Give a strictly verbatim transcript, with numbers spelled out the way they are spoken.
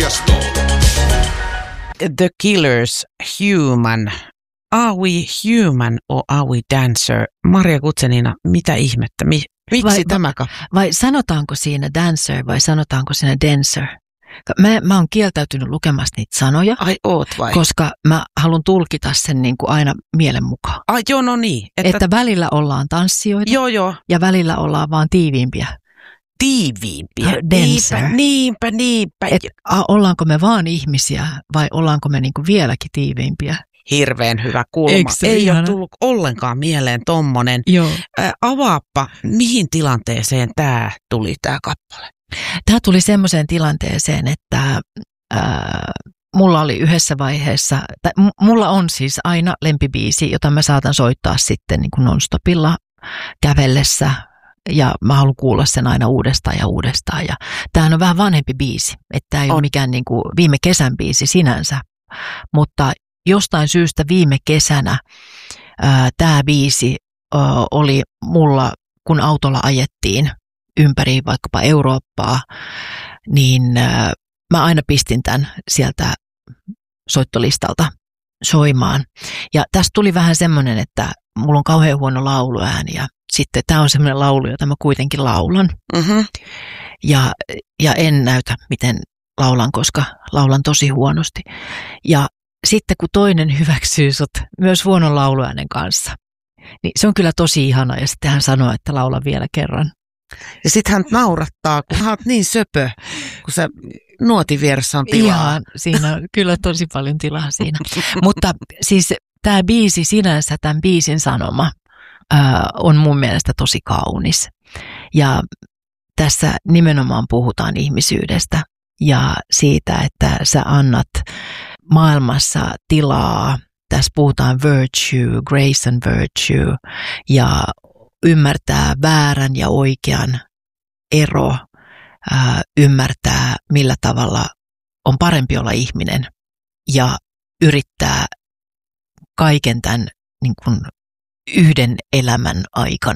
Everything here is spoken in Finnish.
Pohjaston. The Killers, Human. Are we human or are we dancer? Maria Guzenina, mitä ihmettä? Mi- miksi vai, tämä? Vai, vai sanotaanko siinä dancer vai sanotaanko siinä dancer? Mä, mä oon kieltäytynyt lukemasta niitä sanoja. Ai oot vai? Koska mä haluan tulkita sen niin kuin aina mielen mukaan. Ai joo, no niin. Että, että välillä ollaan tanssijoita joo, joo. ja välillä ollaan vaan tiiviimpiä. Tiiviimpiä? Dancer. Niinpä, niinpä, niinpä. Et, a, ollaanko me vaan ihmisiä vai ollaanko me niin kuin vieläkin tiiviimpiä? Hirveän hyvä kulma. Ei ihana? Ole tullut ollenkaan mieleen tommonen. Joo. Ä, avaappa, mihin tilanteeseen tämä tuli, tämä kappale? Tämä tuli semmoiseen tilanteeseen, että ää, mulla oli yhdessä vaiheessa, tai mulla on siis aina lempibiisi, jota mä saatan soittaa sitten niin kuin non-stopilla kävellessä. Ja mä haluan kuulla sen aina uudestaan ja uudestaan. Ja tämähän on vähän vanhempi biisi, että tämä ei on. ole mikään niin kuin viime kesän biisi sinänsä. Mutta jostain syystä viime kesänä ää, tämä biisi ää, oli mulla, kun autolla ajettiin ympäri vaikkapa Eurooppaa, niin ää, mä aina pistin tämän sieltä soittolistalta soimaan. Ja tästä tuli vähän semmoinen, että mulla on kauhean huono lauluääni ja sitten tämä on semmoinen laulu, jota mä kuitenkin laulan. Mm-hmm. Ja, ja en näytä, miten laulan, koska laulan tosi huonosti. Ja sitten kun toinen hyväksyy sut myös huonon lauluäänen kanssa, niin se on kyllä tosi ihana. Ja sitten hän sanoo, että laula vielä kerran. Ja sitten hän naurattaa, kun hän oot niin söpö, kun sä nuotin vieressä on tilaa. Ihan, siinä on kyllä tosi paljon tilaa siinä. Mutta siis tämä biisi sinänsä, tämän biisin sanoma, ää, on mun mielestä tosi kaunis. Ja tässä nimenomaan puhutaan ihmisyydestä ja siitä, että sä annat maailmassa tilaa. Tässä puhutaan virtue, grace and virtue ja ymmärtää väärän ja oikean ero, ää, ymmärtää millä tavalla on parempi olla ihminen ja yrittää kaiken tämän niin kuin yhden elämän aikana